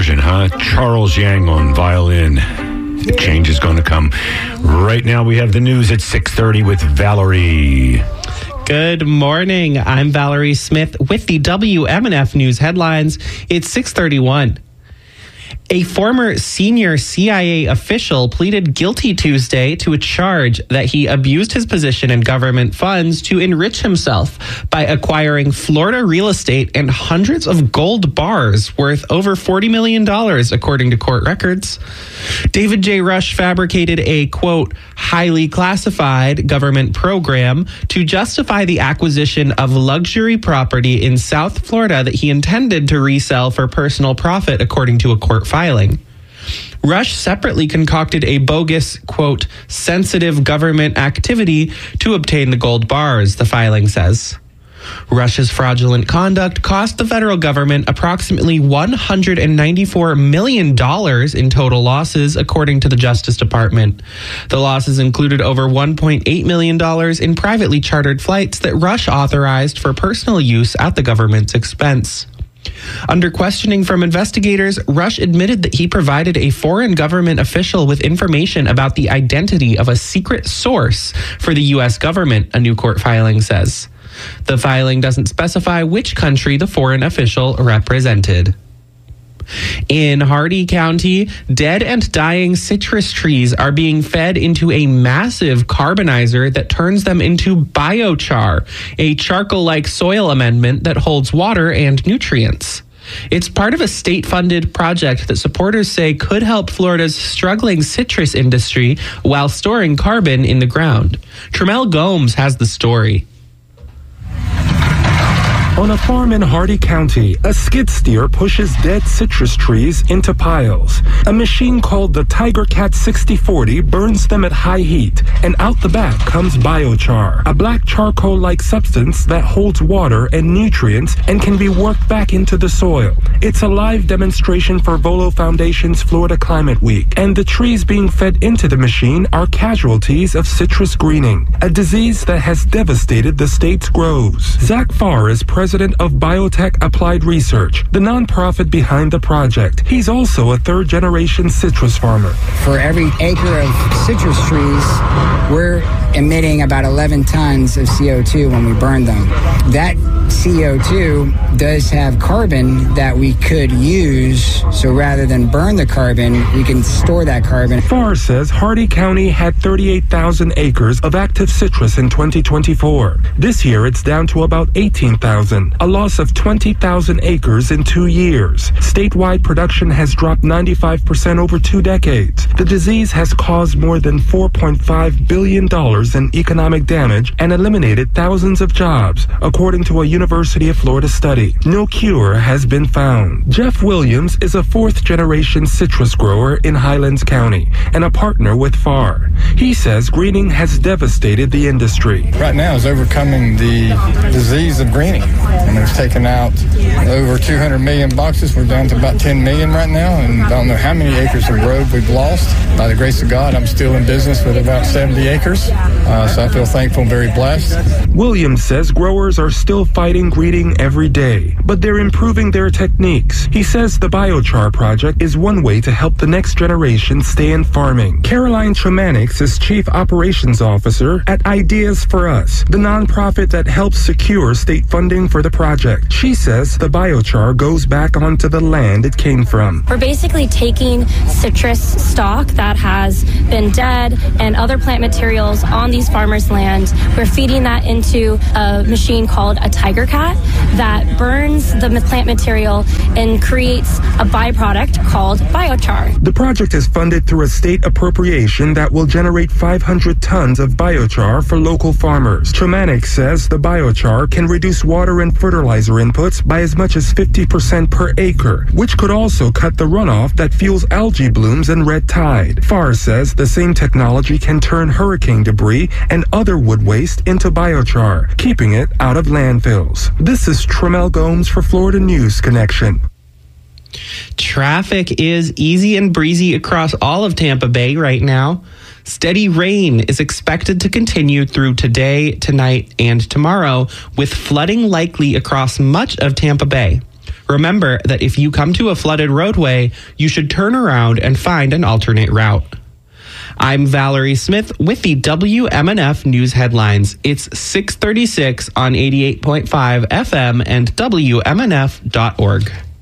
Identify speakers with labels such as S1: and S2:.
S1: version, huh? Charles Yang on violin. The change is going to come. Right now we have the news at 6:30 with Valerie.
S2: Good morning. I'm Valerie Smith with the WMNF News headlines. It's 6:31. A former senior CIA official pleaded guilty Tuesday to a charge that he abused his position in government funds to enrich himself by acquiring Florida real estate and hundreds of gold bars worth over $40 million, according to court records. David J. Rush fabricated a, quote, highly classified government program to justify the acquisition of luxury property in South Florida that he intended to resell for personal profit, according to a court filing. Rush separately concocted a bogus, quote, sensitive government activity to obtain the gold bars, the filing says. Rush's fraudulent conduct cost the federal government approximately $194 million in total losses, according to the Justice Department. The losses included over $1.8 million in privately chartered flights that Rush authorized for personal use at the government's expense. Under questioning from investigators, Rush admitted that he provided a foreign government official with information about the identity of a secret source for the U.S. government, a new court filing says. The filing doesn't specify which country the foreign official represented. In Hardee County, dead and dying citrus trees are being fed into a massive carbonizer that turns them into biochar, a charcoal-like soil amendment that holds water and nutrients. It's part of a state-funded project that supporters say could help Florida's struggling citrus industry while storing carbon in the ground. Tremel Gomes has the story.
S3: On a farm in Hardee County, a skid steer pushes dead citrus trees into piles. A machine called the Tiger Cat 6040 burns them at high heat, and out the back comes biochar, a black charcoal-like substance that holds water and nutrients and can be worked back into the soil. It's a live demonstration for Volo Foundation's Florida Climate Week, and the trees being fed into the machine are casualties of citrus greening, a disease that has devastated the state's groves. Zach Farr is president of Biotech Applied Research, the nonprofit behind the project. He's also a third-generation citrus farmer.
S4: For every acre of citrus trees, we're emitting about 11 tons of CO2 when we burn them. That CO2 does have carbon that we could use, so rather than burn the carbon, we can store that carbon.
S3: Farr says Hardee County had 38,000 acres of active citrus in 2024. This year, it's down to about 18,000, a loss of 20,000 acres in 2 years. Statewide production has dropped 95% over 2 decades. The disease has caused more than $4.5 billion in economic damage and eliminated thousands of jobs, according to a University of Florida study. No cure has been found. Jeff Williams is a fourth-generation citrus grower in Highlands County and a partner with Farr. He says greening has devastated the industry.
S5: Right now is overcoming the disease of greening. And it's taken out over 200 million boxes. We're down to about 10 million right now, and I don't know how many acres of road we've lost. By the grace of God, I'm still in business with about 70 acres, so I feel thankful and very blessed.
S3: Williams says growers are still fighting greening every day, but they're improving their techniques. He says the biochar project is one way to help the next generation stay in farming. Caroline Tremanix is Chief Operations Officer at Ideas for Us, the nonprofit that helps secure state funding for the project. She says the biochar goes back onto the land it came from.
S6: We're basically taking citrus stock that has been dead and other plant materials on these farmers' land. We're feeding that into a machine called a Tiger Cat that burns the plant material and creates a byproduct called biochar.
S3: The project is funded through a state appropriation that will generate 500 tons of biochar for local farmers. Tremanix says the biochar can reduce water and fertilizer inputs by as much as 50% per acre, which could also cut the runoff that fuels algae blooms and red tide. Farr says the same technology can turn hurricane debris and other wood waste into biochar, keeping it out of landfills. This is Tremel Gomes for Florida News Connection.
S2: Traffic is easy and breezy across all of Tampa Bay right now. Steady rain is expected to continue through today, tonight, and tomorrow, with flooding likely across much of Tampa Bay. Remember that if you come to a flooded roadway, you should turn around and find an alternate route. I'm Valerie Smith with the WMNF News Headlines. It's 6:36 on 88.5 FM and WMNF.org.